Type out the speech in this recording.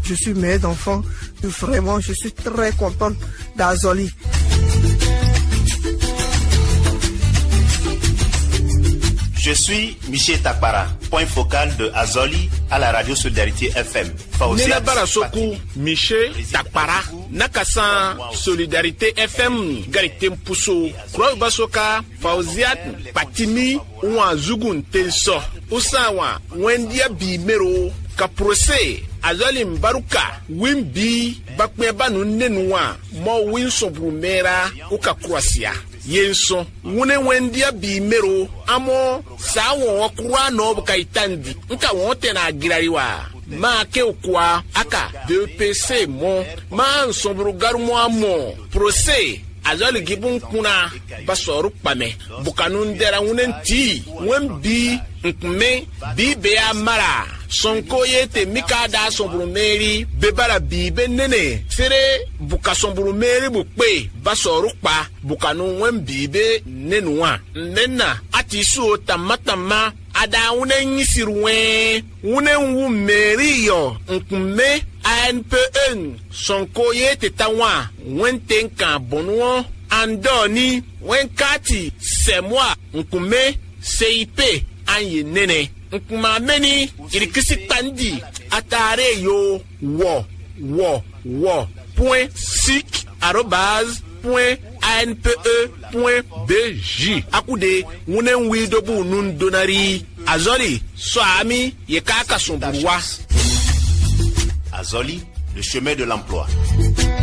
Je suis mère d'enfant. Vraiment, je suis très contente d'Azoli. Je suis Michel Takpara, point focal de Azoli à la radio Solidarité FM. Nina Barasoku, Michel Takpara, Nakasan Solidarité FM, Garité Pousso, Kroy Basoka, Fauziat, Patimi, Ouan Zugun Telso, Usawa, Wendia Bimero, Kaprose, Azoli Mbaruka, Wimbi, Bakmebanu Nenua, Mo Wilson Brumera, Uka Kroasia. Yenso wune wendia bi mero amo sa won okura no bukaitandi nka won te na girariwa ma ke okwa aka DPC mo ma nsobru garumo amo procès azali gibun kuna basoru pame bukanun dera wunenti wembi nkme bi be amara sonko yete mikada somburu meri bebara bi benene sere buka somburu meri bukpe basoru pa bukanu wembi be nenwa nena atisu tamatama ada wunen yisirwe wunen wu meri yo nkme ANPN sonko yete tawa wenten kan bonwo andoni wenkati semwa nkume CIP anye nene nkuma meni irikisi tandi atare yo wo point sic arobase point anpe.bj akude wunen widobu nun donari azoli so ami yekaka sombuwa Azoli, le chemin de l'emploi.